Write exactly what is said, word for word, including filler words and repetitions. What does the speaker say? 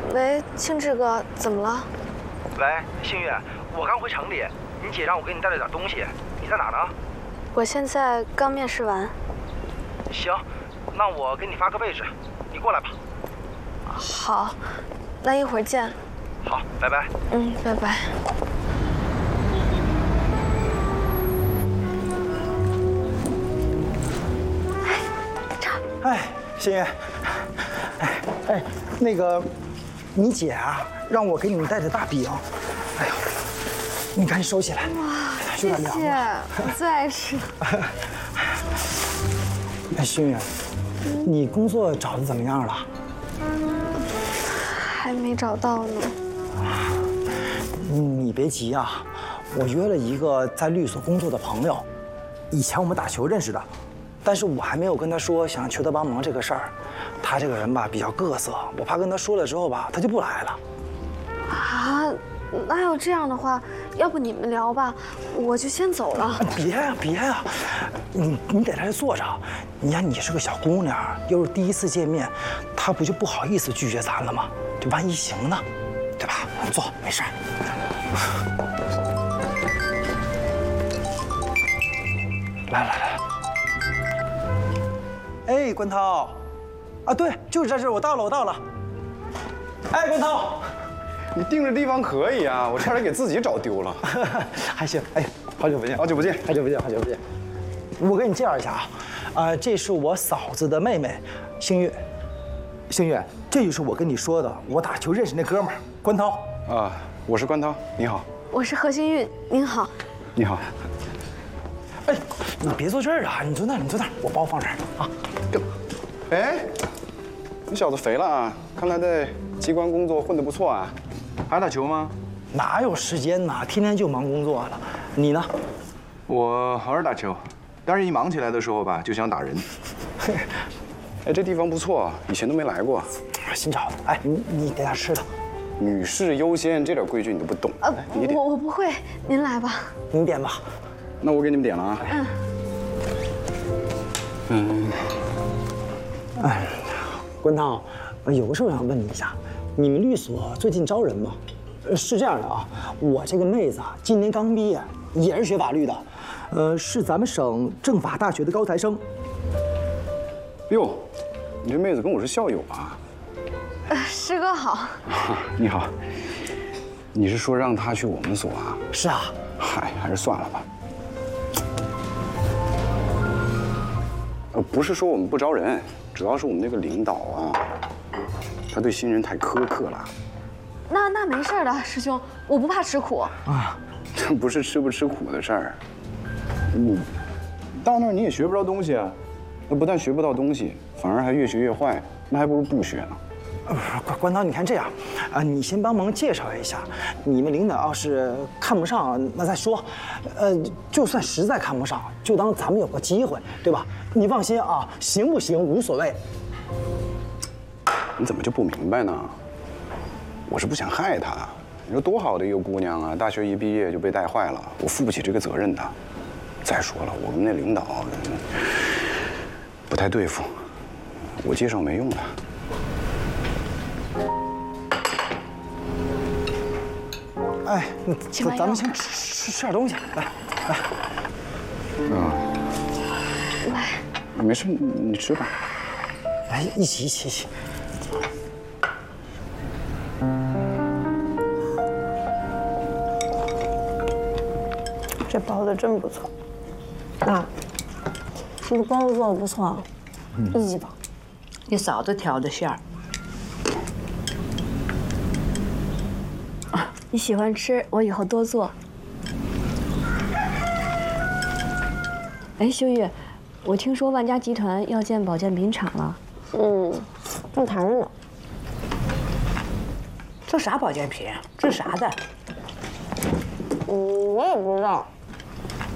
喂，庆志哥，怎么了？ 喂，星月，我刚回城里，你姐让我给你带了点东西，你在哪呢？ 我现在刚面试完。 行，那我给你发个位置，你过来吧。 好，那一会儿见。 好，拜拜。 嗯，拜拜。哎，这儿。 哎，新月，哎哎，那个，你姐啊，让我给你们带的大饼，哎呦，你赶紧收起来。 哇， 有点凉谢谢，我最爱吃。 哎，新月，你工作找的怎么样了？ 还没找到呢。 你别急啊，我约了一个在律所工作的朋友，以前我们打球认识的，但是我还没有跟他说想求他帮忙这个事儿。他这个人吧比较各色，我怕跟他说了之后吧，他就不来了。 啊，那要这样的话，要不你们聊吧，我就先走了。 别呀别呀，你你在这儿坐着，你看你是个小姑娘，又是第一次见面，他不就不好意思拒绝咱了吗？这万一行呢，对吧？坐，没事。来来来，哎，关涛，啊对，就是在这儿，我到了我到了。哎，关涛。 你定的地方可以啊，我差点给自己找丢了。 还行，哎，好久不见， 好久不见， 好久不见，好久不见。我给你介绍一下啊，啊、呃，这是我嫂子的妹妹，星月。星月，这就是我跟你说的，我打球认识那哥们儿关涛。 啊，我是关涛，你好。 我是何新玉，您好。 你好。 哎，你别坐这儿啊，你坐那儿，你坐那儿，我包放这儿啊。 哎，你小子肥了啊，看来在机关工作混得不错啊。还打球吗？ 哪有时间呢？天天就忙工作了。你呢？ 我偶尔打球，但是一忙起来的时候吧，就想打人。哎，这地方不错，以前都没来过。 新找的。哎，你你点点吃的。 女士优先，这点规矩你都不懂。 呃， 你点。 我我不会，您来吧。 你点吧。 那我给你们点了啊。嗯。嗯。 哎，关涛，有个事儿想问你一下。你们律所最近招人吗？呃，是这样的啊，我这个妹子啊，今年刚毕业，也是学法律的，呃，是咱们省政法大学的高材生。 哟，你这妹子跟我是校友啊？ 呃，师哥好。 啊，你好。你是说让她去我们所啊？ 是啊。 嗨，还是算了吧。呃，不是说我们不招人，主要是我们那个领导啊。他对新人太苛刻了， 那那没事的，师兄，我不怕吃苦啊。这不是吃不吃苦的事儿，你到那儿你也学不着东西啊。那不但学不到东西，反而还越学越坏，那还不如不学呢。 关关涛，你看这样，啊，你先帮忙介绍一下，你们领导要是看不上，那再说。呃，就算实在看不上，就当咱们有个机会，对吧？你放心啊，行不行无所谓。 你怎么就不明白呢？我是不想害她。你说多好的一个姑娘啊，大学一毕业就被带坏了，我负不起这个责任的。再说了，我们那领导不太对付，我介绍没用的。 哎，咱咱们先吃吃吃点东西，来来。 啊， 来， 没事，你吃吧。 来，一起一起一起。 这包的真不错，啊，这个包子做的不错，一级棒。 你嫂子挑的馅儿， 你喜欢吃，我以后多做。哎，秀玉，我听说万家集团要建保健品厂了。 嗯，正谈着呢。 做啥保健品？治啥的？ 嗯，我也不知道。